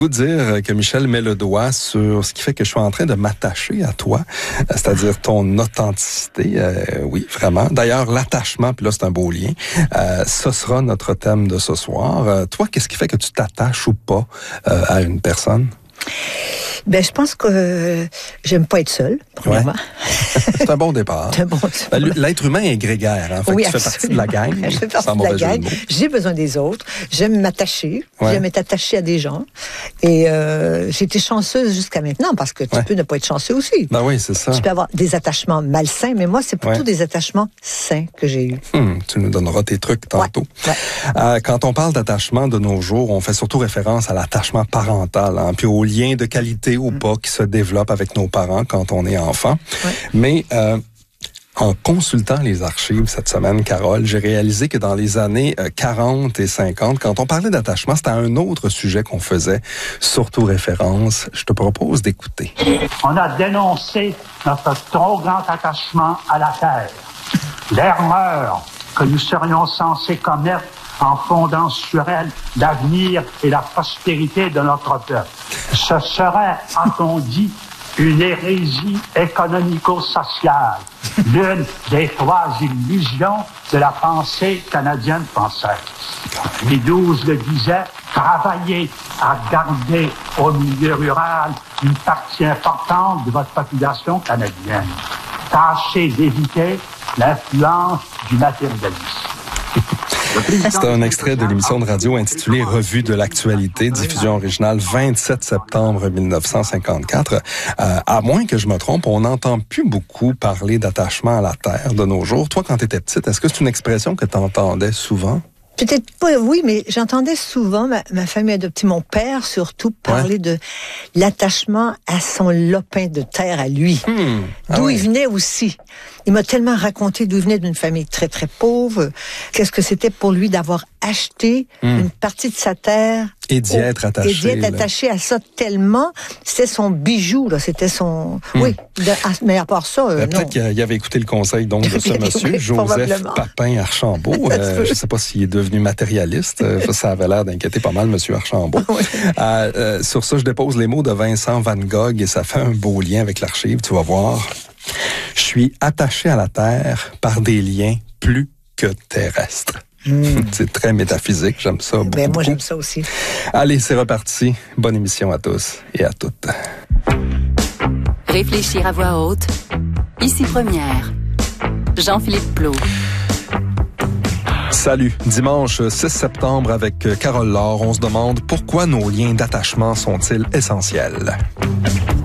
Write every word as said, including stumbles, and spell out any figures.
Vous dire que Michel met le doigt sur ce qui fait que je suis en train de m'attacher à toi, c'est-à-dire ton authenticité. Euh, oui, vraiment. D'ailleurs, l'attachement, puis là, c'est un beau lien. Euh, ce sera notre thème de ce soir. Euh, toi, qu'est-ce qui fait que tu t'attaches ou pas euh, à une personne? Ben, je pense que euh, j'aime pas être seule, premièrement. Ouais. C'est un bon départ. C'est un bon ben, l'être humain est grégaire. Hein? Fait oui, que tu fais partie de la gang. Je fais partie de la gang. J'ai besoin des autres. J'aime m'attacher. Ouais. J'aime être attachée à des gens. Et euh, j'ai été chanceuse jusqu'à maintenant parce que tu ouais. peux ne pas être chanceux aussi. Ben oui, c'est ça. Tu peux avoir des attachements malsains, mais moi, c'est plutôt ouais. des attachements sains que j'ai eus. Hum, tu nous donneras tes trucs tantôt. Ouais. Ouais. Euh, quand on parle d'attachement de nos jours, on fait surtout référence à l'attachement parental, hein, puis au lien de qualité ou pas qui se développe avec nos parents quand on est enfant. Ouais. Mais euh, en consultant les archives cette semaine, Carole, j'ai réalisé que dans les années quarante et cinquante, quand on parlait d'attachement, c'était un autre sujet qu'on faisait surtout référence. Je te propose d'écouter. On a dénoncé notre trop grand attachement à la terre, l'erreur que nous serions censés commettre en fondant sur elle l'avenir et la prospérité de notre peuple. Ce serait, a-t-on dit, une hérésie économico-sociale, l'une des trois illusions de la pensée canadienne française. Louis douze le disait, travaillez à garder au milieu rural une partie importante de votre population canadienne. Tâchez d'éviter l'influence du matérialisme. C'est un extrait de l'émission de radio intitulée Revue de l'actualité, diffusion originale vingt-sept septembre mille neuf cent cinquante-quatre. Euh, à moins que je me trompe, on n'entend plus beaucoup parler d'attachement à la terre de nos jours. Toi, quand tu étais petite, est-ce que c'est une expression que tu entendais souvent? Peut-être pas, oui, mais j'entendais souvent ma, ma famille adoptive, mon père surtout, parler ouais. de l'attachement à son lopin de terre à lui, hmm. ah d'où oui. il venait aussi. Il m'a tellement raconté d'où il venait d'une famille très, très pauvre, qu'est-ce que c'était pour lui d'avoir acheté hmm. une partie de sa terre. Et d'y être attaché. Et d'y être attaché à ça tellement, c'était son bijou, là, c'était son... Hmm. Oui, de, mais à part ça, euh, peut-être qu'il avait écouté le conseil donc de ce monsieur, oui, Joseph Papin Archambault. euh, je ne sais pas s'il est devenu matérialiste. Ça, ça avait l'air d'inquiéter pas mal monsieur Archambault. Oui. Euh, euh, sur ça, je dépose les mots de Vincent Van Gogh et ça fait un beau lien avec l'archive, tu vas voir. Je suis attaché à la terre par des liens plus que terrestres. Mmh. C'est très métaphysique, j'aime ça beaucoup. Ben, moi, beaucoup. j'aime ça aussi. Allez, c'est reparti. Bonne émission à tous et à toutes. Réfléchir à voix haute. Ici Première. Jean-Philippe Plot. Salut. Dimanche six septembre avec Carole Laure, on se demande pourquoi nos liens d'attachement sont-ils essentiels?